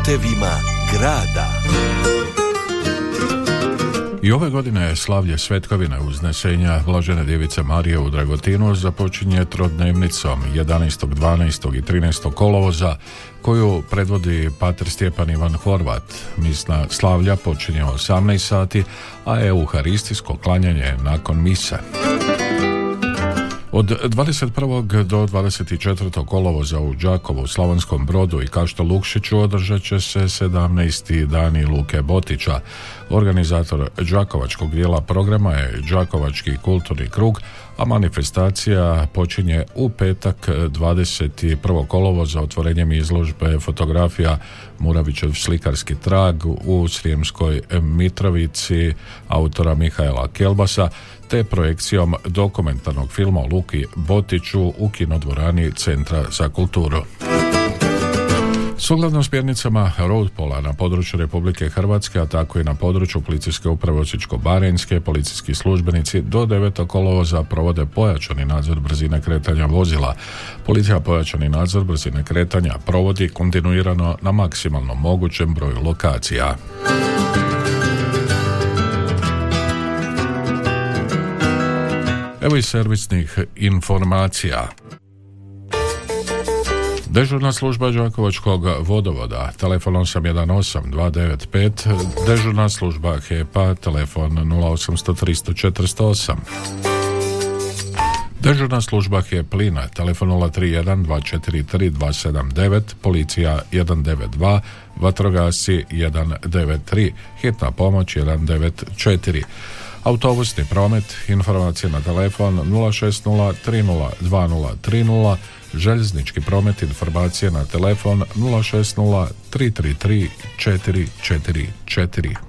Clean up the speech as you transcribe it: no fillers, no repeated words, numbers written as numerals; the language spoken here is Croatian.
putevima grada. I ove godine slavlje svetkovine uznesenja Blažene djevice Marije u Dragotinu započinje trodnevnicom 11., 12. i 13. kolovoza koju predvodi pater Stjepan Ivan Horvat. Misna slavlja počinje u 18 sati, a euharistijsko klanjanje nakon mise. Od 21. do 24. kolovoza u Đakovu, Slavonskom Brodu i Kašto Lukšiću održat će se 17. dani Luke Botića. Organizator đakovačkog dijela programa je Đakovački kulturni krug, a manifestacija počinje u petak 21. kolovoza otvorenjem izložbe fotografija Muravićev slikarski trag u Srijemskoj Mitrovici autora Mihaela Kelbasa, te projekcijom dokumentarnog filma o Luki Botiću u kinodvorani Centra za kulturu. Sukladno smjernicama Roadpola na području Republike Hrvatske, a tako i na području Policijske uprave Osječko-baranjske, policijski službenici do 9. kolovoza provode pojačani nadzor brzine kretanja vozila. Policija pojačani nadzor brzine kretanja provodi kontinuirano na maksimalno mogućem broju lokacija. Evo i servisnih informacija. Dežurna služba Đakovačkog vodovoda, telefon 818-295, dežurna služba HEP-a, telefon 0800 300 408. Dežurna služba HEP plina, telefon 031-243-279, policija 192, vatrogasci 193, hitna pomoć 194. Autobusni promet, informacije na telefon 060 30 2030, željeznički promet, informacije na telefon 060 333 444.